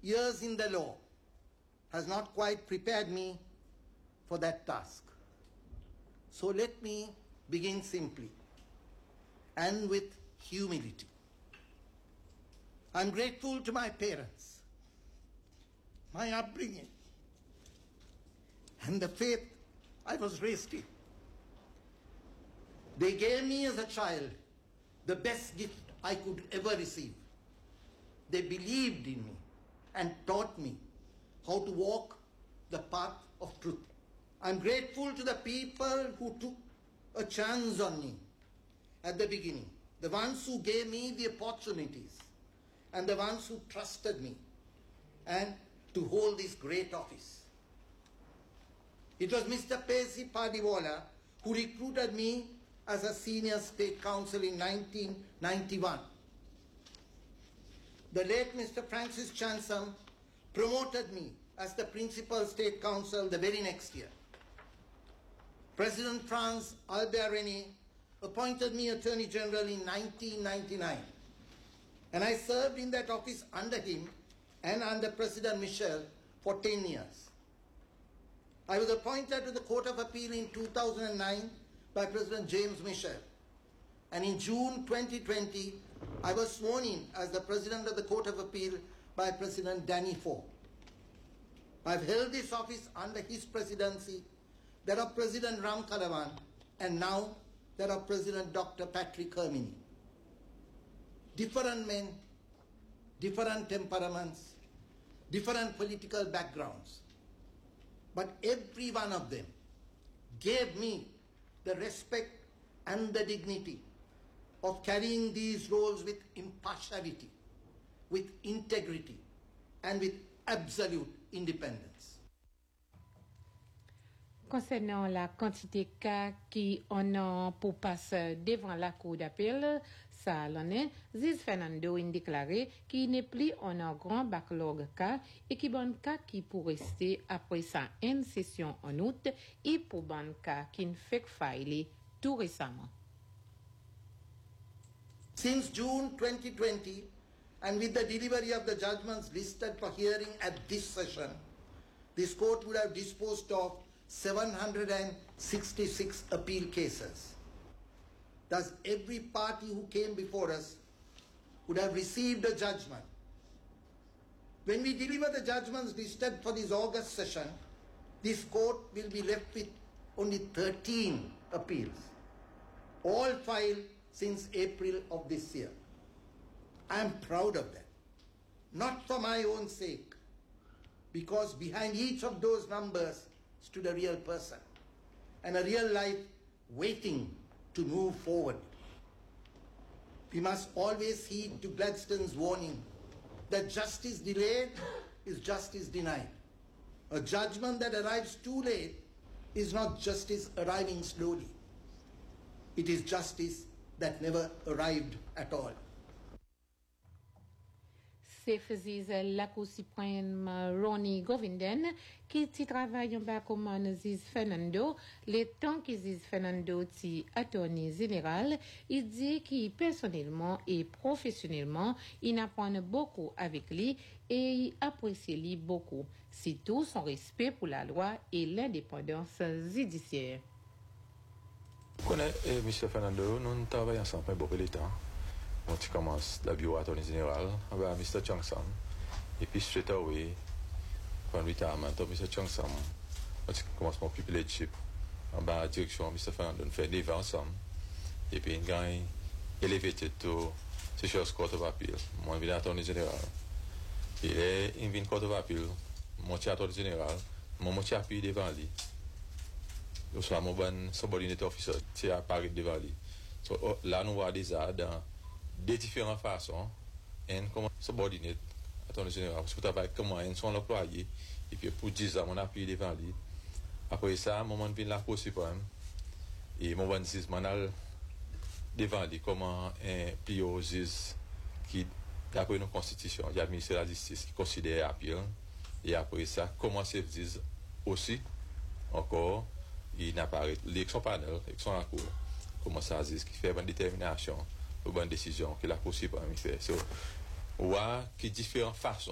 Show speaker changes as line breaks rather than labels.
years in the law has not quite prepared me for that task. So let me begin simply and with humility. I'm grateful to my parents, my upbringing, and the faith I was raised in. They gave me as a child the best gift I could ever receive. They believed in me and taught me how to walk the path of truth. I'm grateful to the people who took a chance on me at the beginning, the ones who gave me the opportunities, and the ones who trusted me and to hold this great office. It was Mr. P.C. Padiwala who recruited me as a senior state counsel in 1991. The late Mr. Francis Chansam promoted me as the principal state counsel the very next year. President Franz Albert René appointed me Attorney General in 1999, and I served in that office under him and under President Michel for 10 years. I was appointed to the Court of Appeal in 2009 by President James Michel, and in June 2020, I was sworn in as the President of the Court of Appeal by President Danny Ford. I've held this office under his presidency, that of President Ram Kalawan, and now that of President Dr. Patrick Hermini. Different men, different temperaments, different political backgrounds, but every one of them gave me the respect and the dignity of carrying these roles with impartiality, with integrity, and with absolute independence.
Concernant la quantité de cas qui en ont pour passer devant la Cour d'appel, ça l'en est, Ziz Fernando a déclaré qu'il n'est plus un grand backlog cas et qu'il y a bon cas qui pour rester après sa une session en août et pour bon cas qui ne fait faillir tout récemment.
Since June 2020, and with the delivery of the judgments listed for hearing at this session, this court would have disposed of 766 appeal cases. Thus, every party who came before us would have received a judgment. When we deliver the judgments listed for this August session, this court will be left with only 13 appeals, all filed since April of this year. I am proud of that, not for my own sake, because behind each of those numbers stood a real person and a real life waiting to move forward. We must always heed to Gladstone's warning that justice delayed is justice denied. A judgment that arrives too late is not justice arriving slowly. It is justice that never arrived at all.
C'est Ziz la Cour suprême Ronnie Govinden qui travaille en bas comme Ziz Fernando. Le temps que Ziz Fernando est attorney général, il dit qu'il personnellement et professionnellement, il apprend beaucoup avec lui et il apprécie lui beaucoup, surtout son respect pour la loi et l'indépendance judiciaire.
Connais M. Fernando, nous travaillons ensemble beaucoup de temps. On commence la bureau attorney général avec Mr. Changsam. Et puis, straight away, quand retirement, Mr. Changsam, on commence mon pupilage en bas la direction, Mr. Fernando, on fait des vents ensemble. Et puis, on gagne elevated to Seychelles Court of Appeal. Moi, je suis attorney général. Et là, il vient Court of Appeal, mon attorney général, mon appui devant lui. Je suis mon bon subordinate officer, c'est à Paris devant lui. So, là, nous voyons déjà dans de différentes façons, et comme subordinate, attorney général, parce que tu travailles comme moi, son employé, et puis pour 10 ans, mon appui devant lui. Après ça, mon vient la Cour suprême, et mon juge manal devant lui, comment un PO juge qui, d'après nos constitutions, il y a le ministère de la Justice qui considère appel, et après ça, comment c'est juge aussi, encore, il n'apparaît, l'élection panel, l'élection à la Cour, comment ça juge qui fait une détermination, une bonne décision que la Cour suprême fait. So, qui différentes façons